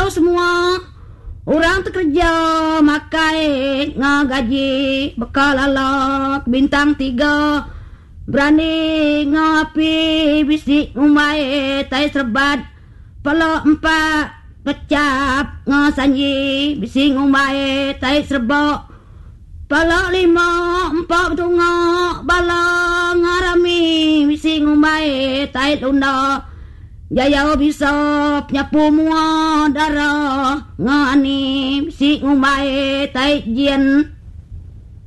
tahu semua orang terkerja makai ngagaji bekal alak bintang 3 berani ngapi bisik ngumai tai serbat pala 4 kecap ngasanyi bisik ngumai tai serbak pala 5 empat tunga bala ngarami bisik ngumai tai lunda jaya bisa nyapu mua darah ngani bisik ngumai tai jien